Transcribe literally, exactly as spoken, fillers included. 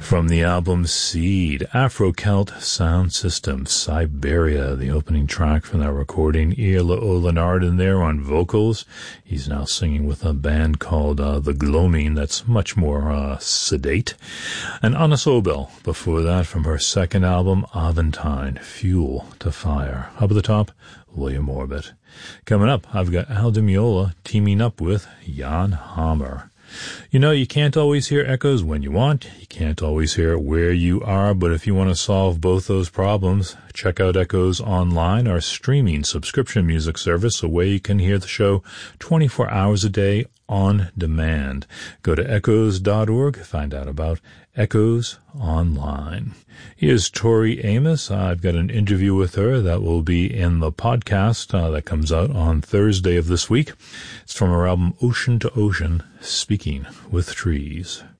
From the album Seed, Afro-Celt Sound System, Siberia, the opening track from that recording. Ila Olenard in there on vocals. He's now singing with a band called uh, The Gloaming that's much more uh, sedate. And Anna Sobel, before that, from her second album, Aventine, Fuel to Fire. Up at the top, William Orbit. Coming up, I've got Al Di Meola teaming up with Jan Hammer. You know, you can't always hear echoes when you want. You can't always hear it where you are, but if you want to solve both those problems, check out Echoes Online, our streaming subscription music service, a way you can hear the show twenty-four hours a day on demand. Go to echoes dot org, find out about Echoes Online. Here's Tori Amos. I've got an interview with her that will be in the podcast uh, that comes out on Thursday of this week. It's from her album Ocean to Ocean, Speaking with Trees.